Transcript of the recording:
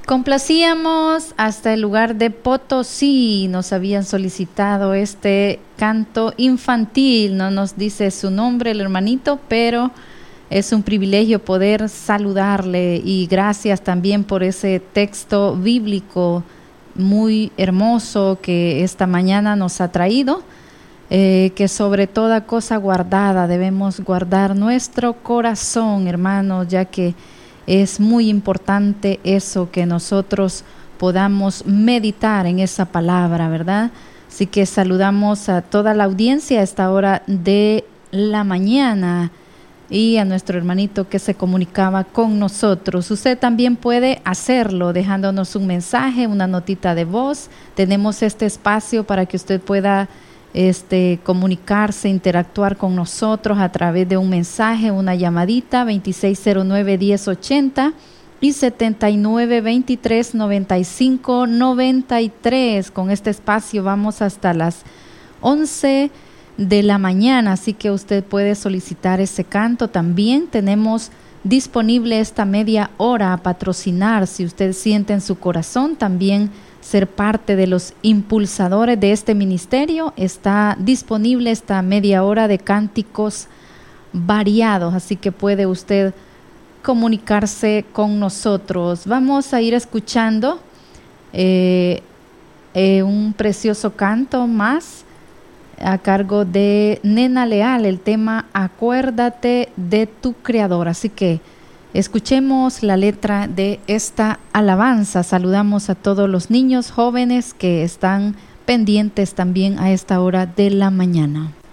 Complacíamos hasta el lugar de Potosí. Nos habían solicitado este canto infantil. No nos dice su nombre el hermanito, pero es un privilegio poder saludarle. Y gracias también por ese texto bíblico muy hermoso que esta mañana nos ha traído. Que sobre toda cosa guardada debemos guardar nuestro corazón, hermanos, ya que es muy importante eso, que nosotros podamos meditar en esa palabra, ¿verdad? Así que saludamos a toda la audiencia a esta hora de la mañana y a nuestro hermanito que se comunicaba con nosotros. Usted también puede hacerlo dejándonos un mensaje, una notita de voz. Tenemos este espacio para que usted pueda comunicarse, interactuar con nosotros a través de un mensaje, una llamadita, 2609-1080 y 7923-9593. Con este espacio vamos hasta las 11 de la mañana, así que usted puede solicitar ese canto. También tenemos disponible esta media hora a patrocinar, si usted siente en su corazón también ser parte de los impulsadores de este ministerio. Está disponible esta media hora de cánticos variados, así que puede usted comunicarse con nosotros. Vamos a ir escuchando un precioso canto más a cargo de Nena Leal, el tema Acuérdate de tu Creador. Así que escuchemos la letra de esta alabanza. Saludamos a todos los niños jóvenes que están pendientes también a esta hora de la mañana.